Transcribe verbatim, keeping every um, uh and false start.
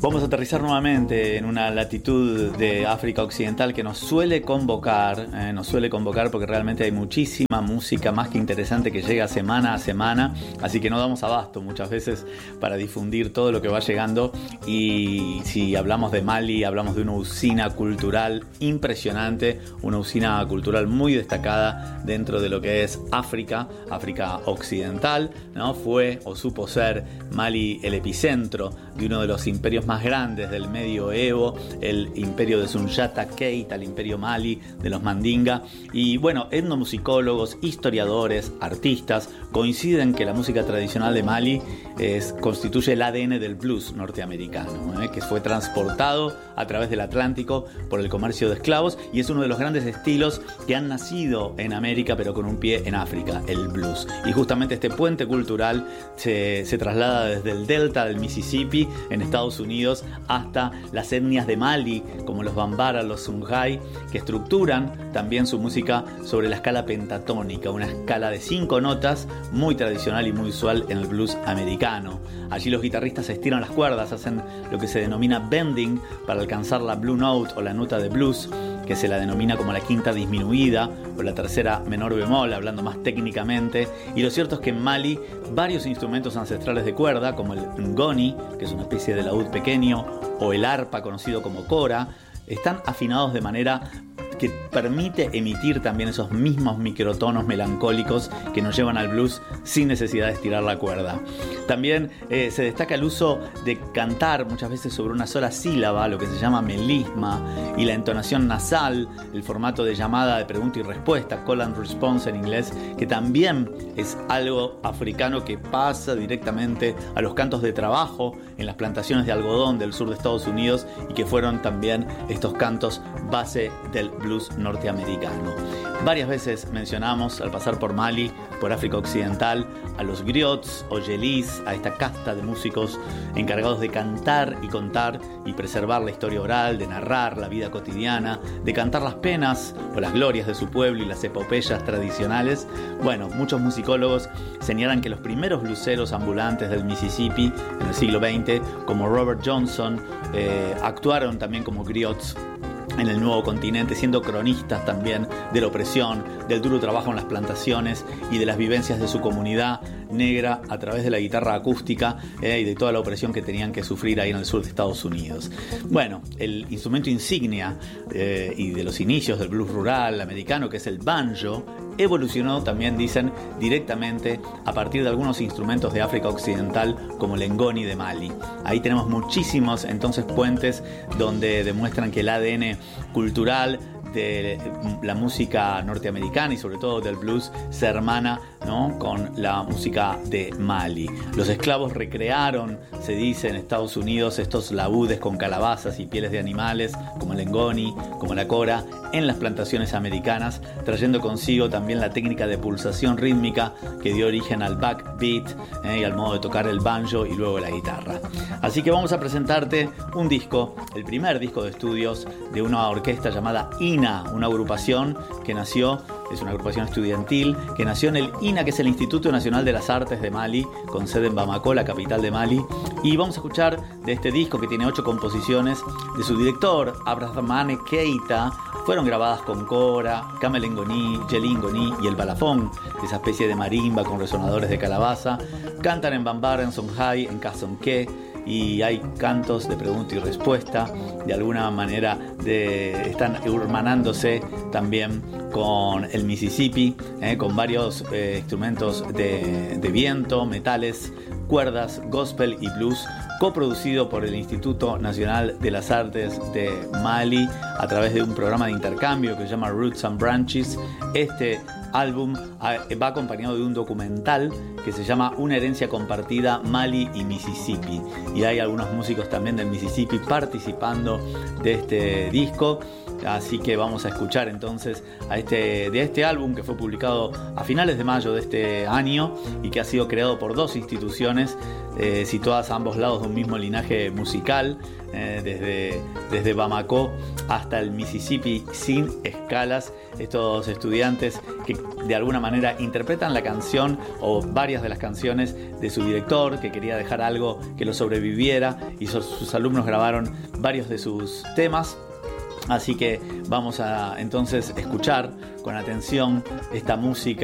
Vamos a aterrizar nuevamente en una latitud de África Occidental que nos suele convocar, eh, nos suele convocar porque realmente hay muchísima música más que interesante que llega semana a semana, así que no damos abasto muchas veces para difundir todo lo que va llegando. Y si hablamos de Mali, hablamos de una usina cultural impresionante, una usina cultural muy destacada dentro de lo que es África, África Occidental, ¿no? Fue o supo ser Mali el epicentro de uno de los imperios más grandes del medioevo, el imperio de Sundiata Keita, el imperio Mali de los Mandinga. Y bueno, etnomusicólogos, historiadores, artistas coinciden que la música tradicional de Mali es, constituye el A D N del blues norteamericano, ¿eh? que fue transportado a través del Atlántico por el comercio de esclavos, y es uno de los grandes estilos que han nacido en América pero con un pie en África, el blues. Y justamente este puente cultural se, se traslada desde el delta del Mississippi en Estados Unidos hasta las etnias de Mali, como los Bambara, los Songhai, que estructuran también su música sobre la escala pentatónica, una escala de cinco notas muy tradicional y muy usual en el blues americano. Allí los guitarristas estiran las cuerdas, hacen lo que se denomina bending para alcanzar la blue note o la nota de blues, que se la denomina como la quinta disminuida o la tercera menor bemol, hablando más técnicamente. Y lo cierto es que en Mali varios instrumentos ancestrales de cuerda, como el ngoni, que es una especie de laúd pequeño, o el arpa, conocido como kora, están afinados de manera que permite emitir también esos mismos microtonos melancólicos que nos llevan al blues sin necesidad de estirar la cuerda. También eh, se destaca el uso de cantar muchas veces sobre una sola sílaba, lo que se llama melisma, y la entonación nasal, el formato de llamada de pregunta y respuesta, call and response en inglés, que también es algo africano que pasa directamente a los cantos de trabajo en las plantaciones de algodón del sur de Estados Unidos, y que fueron también estos cantos base del blues norteamericano. Varias veces mencionamos, al pasar por Mali, por África Occidental, a los griots o yelis, a esta casta de músicos encargados de cantar y contar y preservar la historia oral, de narrar la vida cotidiana, de cantar las penas o las glorias de su pueblo y las epopeyas tradicionales. Bueno, muchos musicólogos señalan que los primeros bluseros ambulantes del Mississippi en el siglo veinte, como Robert Johnson, eh, actuaron también como griots en el nuevo continente, siendo cronistas también de la opresión, del duro trabajo en las plantaciones y de las vivencias de su comunidad negra a través de la guitarra acústica eh, y de toda la opresión que tenían que sufrir ahí en el sur de Estados Unidos. Bueno, el instrumento insignia eh, y de los inicios del blues rural americano, que es el banjo, evolucionó también, dicen, directamente a partir de algunos instrumentos de África Occidental como el ngoni de Mali. Ahí tenemos muchísimos entonces puentes donde demuestran que el A D N cultural de la música norteamericana y sobre todo del blues se hermana, ¿no?, con la música de Mali. Los esclavos recrearon, se dice en Estados Unidos, estos laúdes con calabazas y pieles de animales como el ngoni, como la kora, en las plantaciones americanas, trayendo consigo también la técnica de pulsación rítmica que dio origen al backbeat eh, y al modo de tocar el banjo y luego la guitarra. Así que vamos a presentarte un disco, el primer disco de estudios de una orquesta llamada I N A, una agrupación que nació, es una agrupación estudiantil que nació en el I N A, que es el Instituto Nacional de las Artes de Mali, con sede en Bamako, la capital de Mali. Y vamos a escuchar de este disco, que tiene ocho composiciones, de su director, Abdrahmane Keita. Fueron grabadas con kora, camel ngoni, yeli ngoni y el balafón, esa especie de marimba con resonadores de calabaza. Cantan en Bambara, en Songhai, en Kasonké, y hay cantos de pregunta y respuesta, de alguna manera de, están hermanándose también con el Mississippi, eh, con varios eh, instrumentos de, de viento, metales, cuerdas, gospel y blues, coproducido por el Instituto Nacional de las Artes de Mali a través de un programa de intercambio que se llama Roots and Branches. Este álbum va acompañado de un documental que se llama Una herencia compartida, Mali y Mississippi, y hay algunos músicos también del Mississippi participando de este disco. Así que vamos a escuchar entonces a este, de este álbum que fue publicado a finales de mayo de este año y que ha sido creado por dos instituciones eh, situadas a ambos lados de un mismo linaje musical, eh, desde, desde Bamako hasta el Mississippi sin escalas. Estos estudiantes que de alguna manera interpretan la canción o varias de las canciones de su director, que quería dejar algo que lo sobreviviera, y sus, sus alumnos grabaron varios de sus temas. Así que vamos a entonces escuchar con atención esta música